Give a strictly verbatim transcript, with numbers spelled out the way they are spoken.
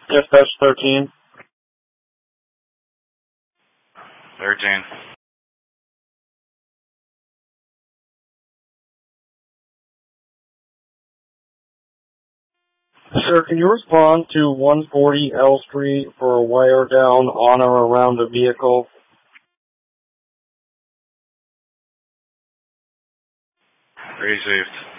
Dispatch thirteen. thirteen. Sir, can you respond to one forty L Street for a wire down on or around a vehicle? Received.